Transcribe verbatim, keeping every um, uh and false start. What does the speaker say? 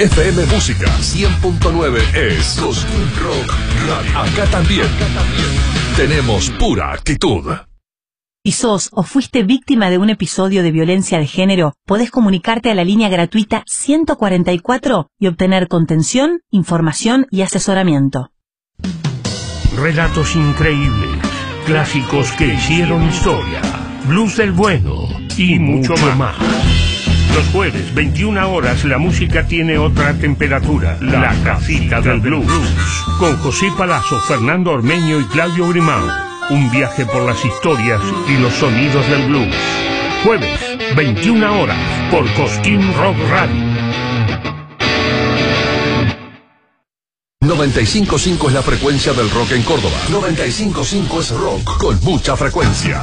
F M Música cien punto nueve es Cosquín Rock Radio. Acá también. Acá también tenemos pura actitud. Si sos o fuiste víctima de un episodio de violencia de género, podés comunicarte a la línea gratuita ciento cuarenta y cuatro y obtener contención, información y asesoramiento. Relatos increíbles, clásicos que hicieron historia, blues del bueno y mucho más. Los jueves, veintiuna horas, la música tiene otra temperatura. La Casita del Blues. Con José Palazzo, Fernando Ormeño y Claudio Grimao. Un viaje por las historias y los sonidos del blues. Jueves, veintiuna horas, por Cosquín Rock Radio. noventa y cinco punto cinco es la frecuencia del rock en Córdoba. noventa y cinco punto cinco es rock con mucha frecuencia.